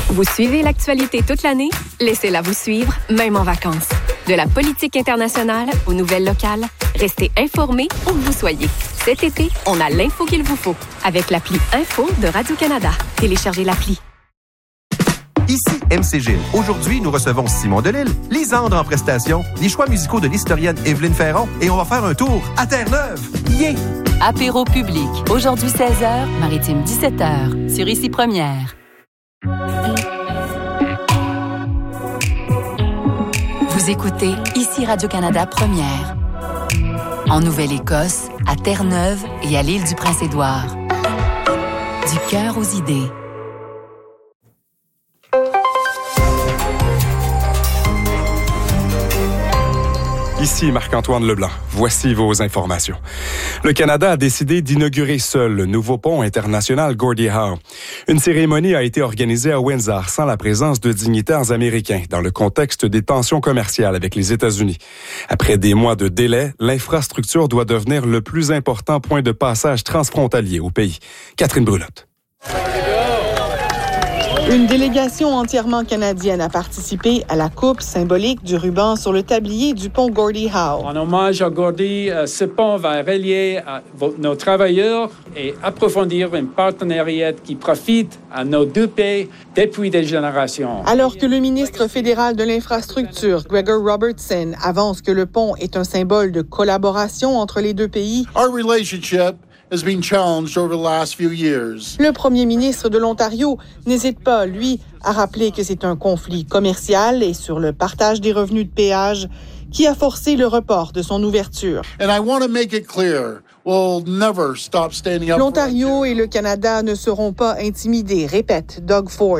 Vous suivez l'actualité toute l'année? Laissez-la vous suivre, même en vacances. De la politique internationale aux nouvelles locales, restez informés où que vous soyez. Cet été, on a l'info qu'il vous faut avec l'appli Info de Radio-Canada. Téléchargez l'appli. Ici MCG. Aujourd'hui, nous recevons Simon Delille, Lisandre en prestation, les choix musicaux de l'historienne Evelyne Ferron et on va faire un tour à Terre-Neuve. Yeah! Apéro public. Aujourd'hui 16h, Maritime 17h. Sur Ici Première. Vous écoutez Ici Radio-Canada Première. En Nouvelle-Écosse, à Terre-Neuve et à l'île du Prince-Édouard. Du cœur aux idées. Ici Marc-Antoine Leblanc. Voici vos informations. Le Canada a décidé d'inaugurer seul le nouveau pont international Gordie Howe. Une cérémonie a été organisée à Windsor sans la présence de dignitaires américains dans le contexte des tensions commerciales avec les États-Unis. Après des mois de délai, l'infrastructure doit devenir le plus important point de passage transfrontalier au pays. Catherine Brulotte. Une délégation entièrement canadienne a participé à la coupe symbolique du ruban sur le tablier du pont Gordie Howe. En hommage à Gordie, ce pont va relier nos travailleurs et approfondir un partenariat qui profite à nos deux pays depuis des générations. Alors que le ministre fédéral de l'Infrastructure, Gregor Robertson, avance que le pont est un symbole de collaboration entre les deux pays, Our relationship has been challenged over the last few years. Le premier ministre de l'Ontario n'hésite pas, lui, à rappeler que c'est un conflit commercial et sur le partage des revenus de péage qui a forcé le report de son ouverture. And I want to make it clear, we'll never stop standing up. L'Ontario et le Canada ne seront pas intimidés, répète Doug Ford.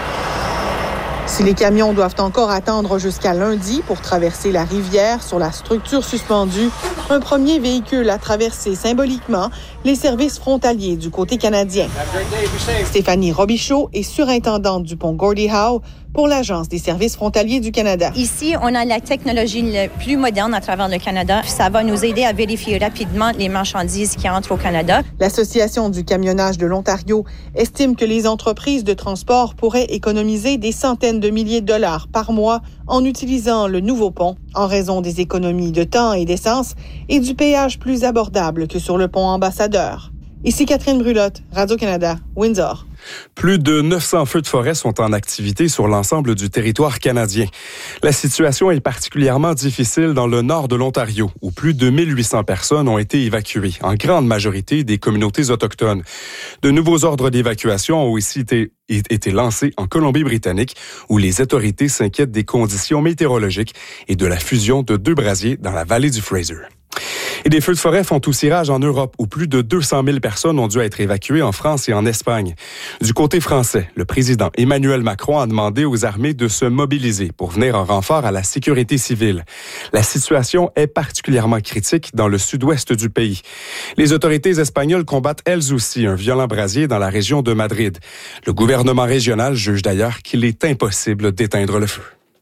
Si les camions doivent encore attendre jusqu'à lundi pour traverser la rivière sur la structure suspendue, un premier véhicule a traversé symboliquement les services frontaliers du côté canadien. Stéphanie Robichaud est surintendante du pont Gordie Howe pour l'Agence des services frontaliers du Canada. Ici, on a la technologie la plus moderne à travers le Canada. Ça va nous aider à vérifier rapidement les marchandises qui entrent au Canada. L'Association du camionnage de l'Ontario estime que les entreprises de transport pourraient économiser des centaines de milliers de dollars par mois en utilisant le nouveau pont, en raison des économies de temps et d'essence et du péage plus abordable que sur le pont Ambassadeur. Ici Catherine Brulotte, Radio-Canada, Windsor. Plus de 900 feux de forêt sont en activité sur l'ensemble du territoire canadien. La situation est particulièrement difficile dans le nord de l'Ontario, où plus de 1800 personnes ont été évacuées, en grande majorité des communautés autochtones. De nouveaux ordres d'évacuation ont aussi été lancés en Colombie-Britannique, où les autorités s'inquiètent des conditions météorologiques et de la fusion de 2 brasiers dans la vallée du Fraser. Et des feux de forêt font aussi rage en Europe, où plus de 200 000 personnes ont dû être évacuées en France et en Espagne. Du côté français, le président Emmanuel Macron a demandé aux armées de se mobiliser pour venir en renfort à la sécurité civile. La situation est particulièrement critique dans le sud-ouest du pays. Les autorités espagnoles combattent elles aussi un violent brasier dans la région de Madrid. Le gouvernement régional juge d'ailleurs qu'il est impossible d'éteindre le feu.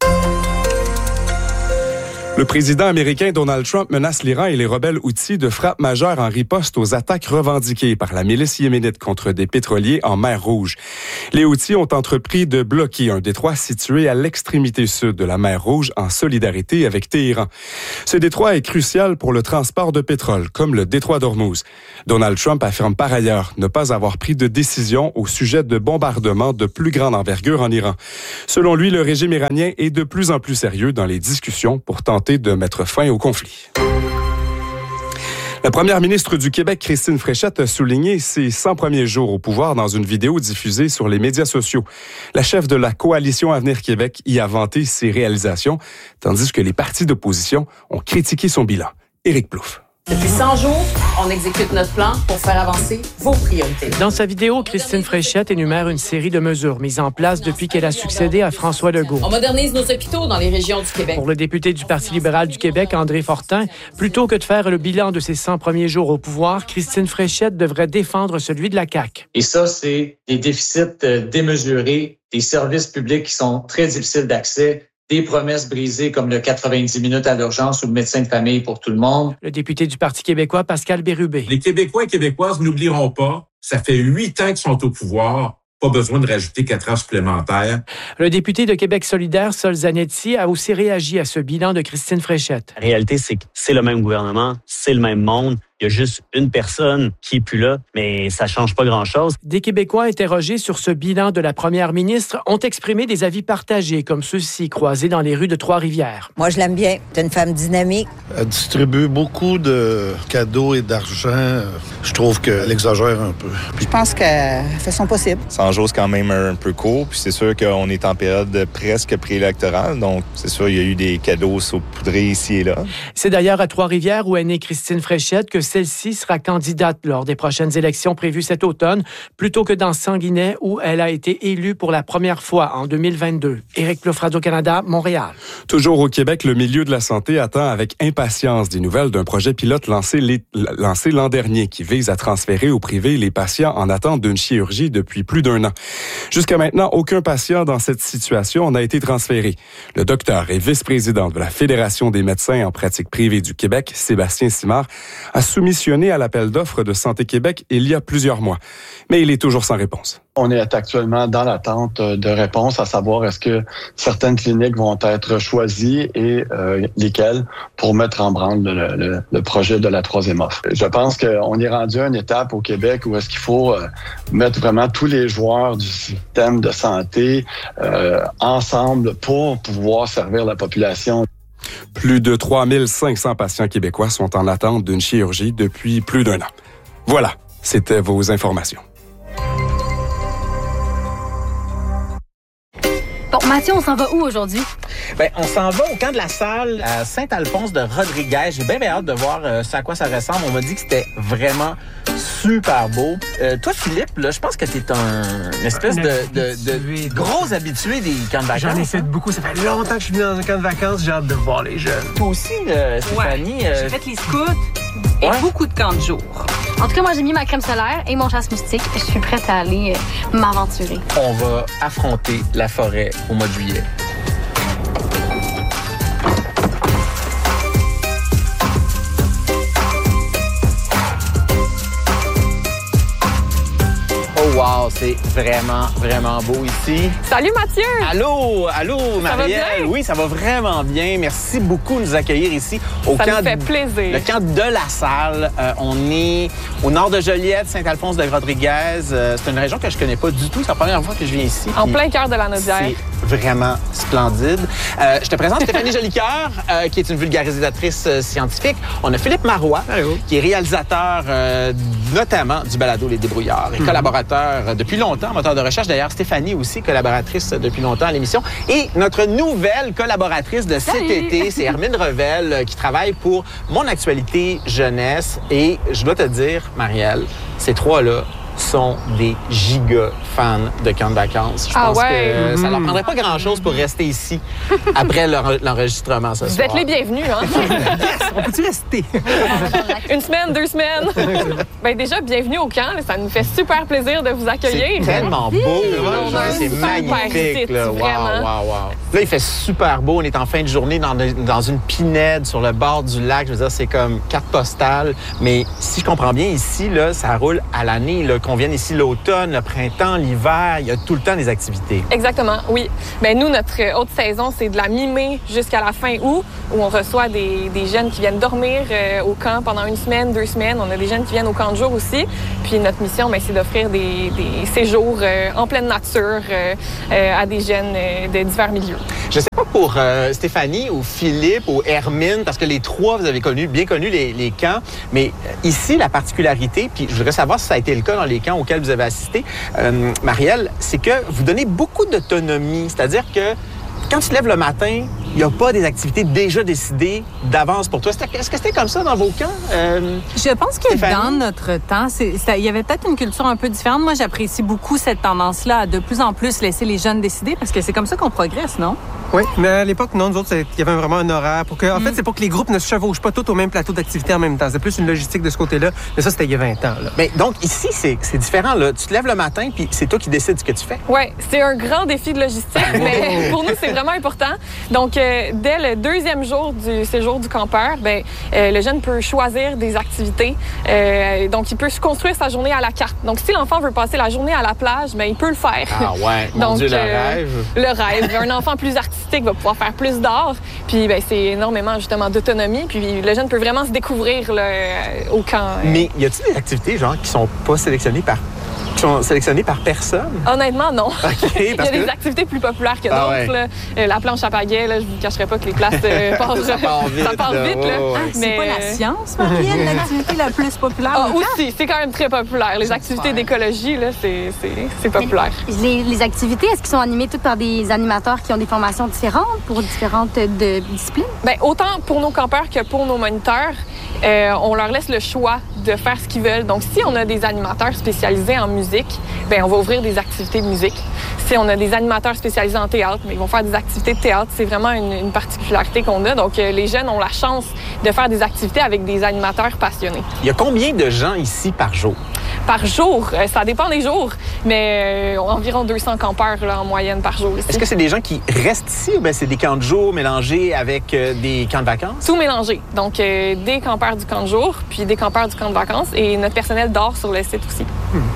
Le président américain Donald Trump menace l'Iran et les rebelles Houthis de frappes majeures en riposte aux attaques revendiquées par la milice yéménite contre des pétroliers en mer Rouge. Les Houthis ont entrepris de bloquer un détroit situé à l'extrémité sud de la mer Rouge en solidarité avec Téhéran. Ce détroit est crucial pour le transport de pétrole, comme le détroit d'Ormuz. Donald Trump affirme par ailleurs ne pas avoir pris de décision au sujet de bombardements de plus grande envergure en Iran. Selon lui, le régime iranien est de plus en plus sérieux dans les discussions pour tenter de mettre fin au conflit. La première ministre du Québec, Christine Fréchette, a souligné ses 100 premiers jours au pouvoir dans une vidéo diffusée sur les médias sociaux. La chef de la coalition Avenir Québec y a vanté ses réalisations, tandis que les partis d'opposition ont critiqué son bilan. Éric Plouffe. Depuis 100 jours, on exécute notre plan pour faire avancer vos priorités. Dans sa vidéo, Christine Fréchette énumère une série de mesures mises en place depuis qu'elle a succédé à François Legault. On modernise nos hôpitaux dans les régions du Québec. Pour le député du Parti libéral du Québec, André Fortin, plutôt que de faire le bilan de ses 100 premiers jours au pouvoir, Christine Fréchette devrait défendre celui de la CAQ. Et ça, c'est des déficits démesurés, des services publics qui sont très difficiles d'accès, des promesses brisées comme le 90 minutes à l'urgence ou le médecin de famille pour tout le monde. Le député du Parti québécois, Pascal Bérubé. Les Québécois et Québécoises n'oublieront pas, ça fait 8 ans qu'ils sont au pouvoir. Pas besoin de rajouter 4 heures supplémentaires. Le député de Québec solidaire, Sol Zanetti, a aussi réagi à ce bilan de Christine Fréchette. La réalité, c'est que c'est le même gouvernement, c'est le même monde. Il y a juste une personne qui est plus là, mais ça change pas grand-chose. Des Québécois interrogés sur ce bilan de la première ministre ont exprimé des avis partagés, comme ceux-ci croisés dans les rues de Trois-Rivières. Moi, je l'aime bien. C'est une femme dynamique. Elle distribue beaucoup de cadeaux et d'argent. Je trouve qu'elle exagère un peu. Je pense qu'elle fait son possible. Ça en jase quand même un peu court, puis c'est sûr qu'on est en période presque préélectorale, donc c'est sûr il y a eu des cadeaux saupoudrés ici et là. C'est d'ailleurs à Trois-Rivières où est née Christine Fréchette que celle-ci sera candidate lors des prochaines élections prévues cet automne, plutôt que dans Sanguinet, où elle a été élue pour la première fois en 2022. Éric Plouffe, Radio-Canada, Montréal. Toujours au Québec, le milieu de la santé attend avec impatience des nouvelles d'un projet pilote lancé l'an dernier qui vise à transférer au privé les patients en attente d'une chirurgie depuis plus d'1 an. Jusqu'à maintenant, aucun patient dans cette situation n'a été transféré. Le docteur et vice-président de la Fédération des médecins en pratique privée du Québec, Sébastien Simard, a soumissionné à l'appel d'offres de Santé Québec il y a plusieurs mois. Mais il est toujours sans réponse. On est actuellement dans l'attente de réponses, à savoir est-ce que certaines cliniques vont être choisies et lesquelles pour mettre en branle le projet de la troisième offre. Je pense qu'on est rendu à une étape au Québec où est-ce qu'il faut mettre vraiment tous les joueurs du système de santé ensemble pour pouvoir servir la population. Plus de 3500 patients québécois sont en attente d'une chirurgie depuis plus d'1 an. Voilà, c'était vos informations. Bon, Mathieu, on s'en va où aujourd'hui? Ben, on s'en va au camp de la Salle à Saint-Alphonse de Rodriguez. J'ai bien hâte de voir à quoi ça ressemble. On m'a dit que c'était vraiment super beau. Toi, Philippe, là, je pense que t'es une espèce de gros habitué des camps de vacances. J'en ai fait beaucoup. Ça fait longtemps que je suis venu dans un camp de vacances. J'ai hâte de voir les jeunes. Toi aussi, Stéphanie. J'ai fait les scouts et beaucoup de camps de jour. En tout cas, moi, j'ai mis ma crème solaire et mon chasse-moustique. Je suis prête à aller m'aventurer. On va affronter la forêt au mois de juillet. Wow, c'est vraiment, vraiment beau ici. Salut Mathieu! Allô, Marielle. Oui, ça va vraiment bien. Merci beaucoup de nous accueillir ici au camp. Ça nous fait plaisir. Le camp de la Salle. On est au nord de Joliette, Saint-Alphonse de Rodriguez. C'est une région que je connais pas du tout. C'est la première fois que je viens ici. En plein cœur de la Naudière. C'est vraiment splendide. Je te présente Stéphanie Jolicoeur, qui est une vulgarisatrice scientifique. On a Philippe Marois, qui est réalisateur notamment du balado Les Débrouillards et collaborateur depuis longtemps, moteur de recherche. D'ailleurs, Stéphanie aussi, collaboratrice depuis longtemps à l'émission. Et notre nouvelle collaboratrice de cet été, c'est Hermine Revel, qui travaille pour Mon Actualité Jeunesse. Et je dois te dire, Marielle, ces trois-là sont des giga fans de camp de vacances. Je pense que ça leur prendrait pas grand-chose pour rester ici après l'enregistrement ce soir. Vous êtes les bienvenus, hein? Yes! On peut-tu rester? Une semaine, 2 semaines? Ben déjà, bienvenue au camp. Ça nous fait super plaisir de vous accueillir. C'est tellement beau. C'est magnifique. Là. Wow. Là, il fait super beau. On est en fin de journée dans une pinède sur le bord du lac. Je veux dire, c'est comme carte postale. Mais si je comprends bien, ici, là, ça roule à l'année. Là, qu'on vienne ici l'automne, le printemps, l'hiver, il y a tout le temps des activités. Exactement, oui. Mais nous, notre haute saison, c'est de la mi-mai jusqu'à la fin août, où on reçoit des jeunes qui viennent dormir au camp pendant 1 semaine, 2 semaines. On a des jeunes qui viennent au camp de jour aussi. Puis notre mission, c'est d'offrir des séjours en pleine nature à des jeunes de divers milieux. Je sais pas pour Stéphanie ou Philippe ou Hermine, parce que les trois, vous avez bien connu les camps, mais ici, la particularité, puis je voudrais savoir si ça a été le cas dans les camps auxquels vous avez assisté, Marielle, c'est que vous donnez beaucoup d'autonomie. C'est-à-dire que quand tu te lèves le matin, il n'y a pas des activités déjà décidées d'avance pour toi. Est-ce que c'était comme ça dans vos camps? Je pense que dans notre temps, il y avait peut-être une culture un peu différente. Moi, j'apprécie beaucoup cette tendance-là à de plus en plus laisser les jeunes décider parce que c'est comme ça qu'on progresse, non? Oui, mais à l'époque, non, nous autres, il y avait vraiment un horaire. En fait, c'est pour que les groupes ne se chevauchent pas tous au même plateau d'activité en même temps. C'est plus une logistique de ce côté-là. Mais ça, c'était il y a 20 ans. Là. Mais donc, ici, c'est différent. Là. Tu te lèves le matin, puis c'est toi qui décides ce que tu fais. Oui, c'est un grand défi de logistique, mais pour nous, c'est vraiment important. Donc, dès le 2e jour du séjour du campeur, le jeune peut choisir des activités. Donc, il peut se construire sa journée à la carte. Donc, si l'enfant veut passer la journée à la plage, il peut le faire. Ah ouais, mon Dieu, le rêve. Le rêve. Un enfant plus artistique va pouvoir faire plus d'art. Puis, c'est énormément, justement, d'autonomie. Puis, le jeune peut vraiment se découvrir au camp. Mais y a-t-il des activités, genre, qui sont pas sélectionnées par personne? Honnêtement, non. Okay, il y a des activités plus populaires que d'autres. Ouais. La planche à pagaie, je vous cacherai pas que les places ça part vite. Ça part vite. C'est pas la science, Marianne, l'activité la plus populaire? Aussi, c'est quand même très populaire. Les activités d'écologie, c'est populaire. Les activités, est-ce qu'ils sont animées toutes par des animateurs qui ont des formations différentes pour différentes disciplines? Autant pour nos campeurs que pour nos moniteurs, on leur laisse le choix de faire ce qu'ils veulent. Donc, si on a des animateurs spécialisés en musique, on va ouvrir des activités de musique. Si on a des animateurs spécialisés en théâtre, ils vont faire des activités de théâtre. C'est vraiment une particularité qu'on a. Donc, les jeunes ont la chance de faire des activités avec des animateurs passionnés. Il y a combien de gens ici par jour? Par jour, ça dépend des jours, mais environ 200 campeurs en moyenne par jour ici. Est-ce que c'est des gens qui restent ici ou c'est des camps de jour mélangés avec des camps de vacances? Tout mélangé. Donc, des campeurs du camp de jour, puis des campeurs du camp de vacances, et notre personnel dort sur le site aussi.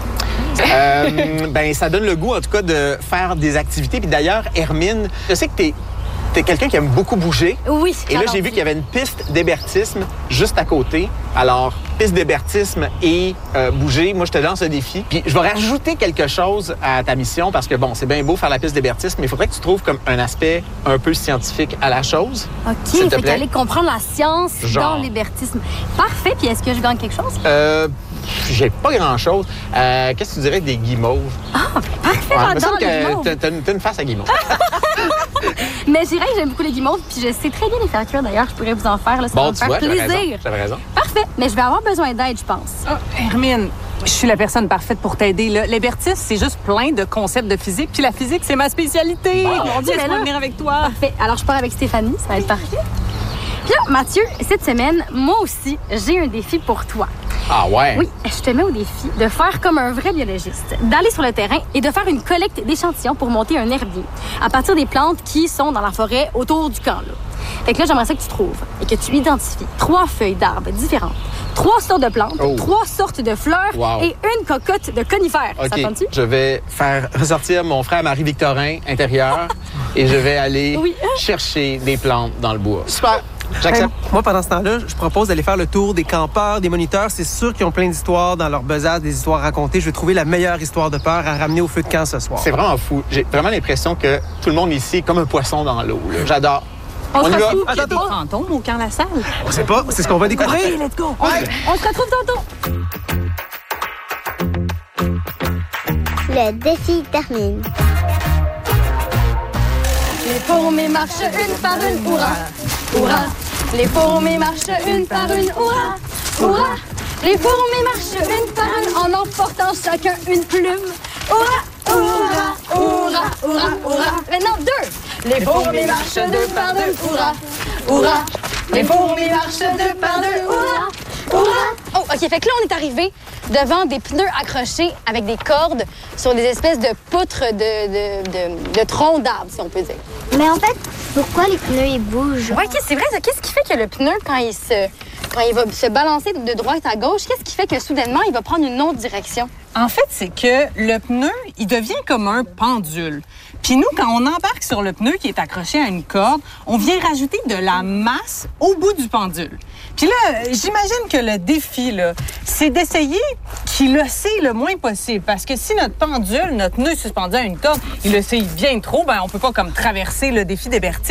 Ça donne le goût, en tout cas, de faire des activités. Puis d'ailleurs, Hermine, je sais que t'es quelqu'un qui aime beaucoup bouger. Oui. Et là, j'ai vu qu'il y avait une piste d'hébertisme juste à côté. Alors, piste d'hébertisme et bouger, moi, je te lance un défi. Puis je vais rajouter quelque chose à ta mission parce que, c'est bien beau faire la piste d'hébertisme, mais il faudrait que tu trouves comme un aspect un peu scientifique à la chose. OK, il faut aller comprendre la science dans l'hébertisme. Parfait. Puis est-ce que je gagne quelque chose? J'ai pas grand-chose. Qu'est-ce que tu dirais des guimauves? Ah, parfait, j'adore les guimauves. T'as une face à guimauve. Mais je dirais que j'aime beaucoup les guimauves, puis je sais très bien les faire cuire. D'ailleurs, je pourrais vous en faire. Ça va me faire plaisir. J'avais raison. Parfait, mais je vais avoir besoin d'aide, je pense. Hermine, je suis la personne parfaite pour t'aider. L'hébertisme, c'est juste plein de concepts de physique, puis la physique, c'est ma spécialité. Mon Dieu, laisse-moi venir avec toi. Parfait. Alors, je pars avec Stéphanie, ça va être parfait. Puis là, Mathieu, cette semaine, moi aussi, j'ai un défi pour toi. Ah ouais? Oui, je te mets au défi de faire comme un vrai biologiste, d'aller sur le terrain et de faire une collecte d'échantillons pour monter un herbier à partir des plantes qui sont dans la forêt autour du camp. Fait que là, j'aimerais ça que tu trouves et que tu identifies 3 feuilles d'arbres différentes, 3 sortes de plantes, 3 sortes de fleurs et une cocotte de conifères. Okay. Ça tente-tu? Je vais faire ressortir mon frère Marie-Victorin intérieur et je vais aller chercher des plantes dans le bois. Super! J'accepte. Moi, pendant ce temps-là, je propose d'aller faire le tour des campeurs, des moniteurs. C'est sûr qu'ils ont plein d'histoires dans leur besace, des histoires racontées. Je vais trouver la meilleure histoire de peur à ramener au feu de camp ce soir. C'est vraiment fou. J'ai vraiment l'impression que tout le monde ici est comme un poisson dans l'eau. J'adore. On y va. Il y a des fantômes au camp La Salle. On sait pas. C'est ce qu'on va découvrir. Okay, let's go. On se retrouve tantôt. Le défi termine. Les fourmis marchent une par une, hurrah, hurrah. Les fourmis marchent une par une, hurrah, hurrah. Les fourmis marchent une par une en emportant chacun une plume. Hurrah, hurrah, hurrah, hurrah, hurrah. Maintenant 2. Les fourmis marchent 2 par 2, hurrah, hurrah. Les fourmis marchent 2 par 2, hurrah, hurrah. Oh, OK, fait que là, on est arrivé devant des pneus accrochés avec des cordes sur des espèces de poutres de troncs d'arbres, si on peut dire. Mais en fait, pourquoi les pneus, ils bougent? Oui, c'est vrai. Qu'est-ce qui fait que le pneu, quand il va se balancer de droite à gauche, qu'est-ce qui fait que soudainement, il va prendre une autre direction? En fait, c'est que le pneu, il devient comme un pendule. Puis nous, quand on embarque sur le pneu qui est accroché à une corde, on vient rajouter de la masse au bout du pendule. Puis là, j'imagine que le défi, là, c'est d'essayer qu'il oscille le moins possible. Parce que si notre pendule, notre nœud suspendu à une corde, il oscille bien trop, on peut pas comme traverser le défi d'hébertisme.